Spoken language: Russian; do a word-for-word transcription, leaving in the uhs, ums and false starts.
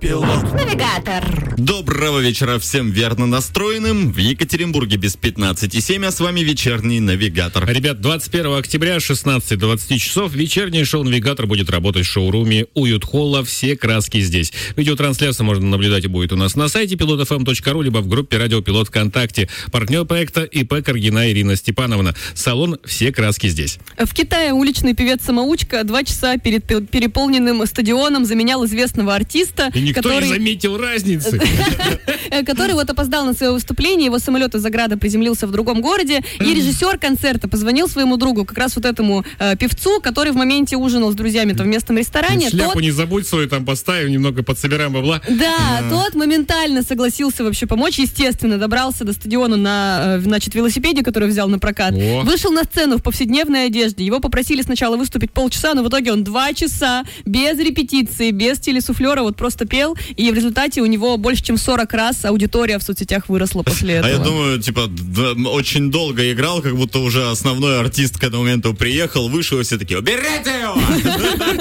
Пилот. Навигатор. Доброго вечера всем верно настроенным. В Екатеринбурге без пятнадцати семь, а с вами вечерний навигатор. Ребят, двадцать первого октября, шестнадцать двадцать часов, вечернее шоу «Навигатор» будет работать в шоуруме Уют Холла. Все краски здесь. Видеотрансляцию можно наблюдать и будет у нас на сайте пилот эф эм точка ру, либо в группе «Радио Пилот» ВКонтакте. Партнер проекта ИП Каргина Ирина Степановна. Салон «Все краски здесь». В Китае уличный певец-самоучка два часа перед переполненным стадионом заменял известного артиста. И никто который... не заметил разницы. Который вот опоздал на свое выступление, его самолет из Заграда приземлился в другом городе, и режиссер концерта позвонил своему другу, как раз вот этому э, певцу, который в моменте ужинал с друзьями-то в местном ресторане. Шляпу тот... не забудь свою там поставим, немного подсобираем бабла. Да, тот моментально согласился вообще помочь, естественно, добрался до стадиона на, э, значит, велосипеде, который взял на прокат, О. вышел на сцену в повседневной одежде, его попросили сначала выступить полчаса, но в итоге он два часа без репетиции, без телесуфлера, вот просто пел, и в результате у него больше чем сорок раз аудитория в соцсетях выросла после этого. А я думаю, типа, да, очень долго играл, как будто уже основной артист к этому моменту приехал, вышел, и все такие: уберите его!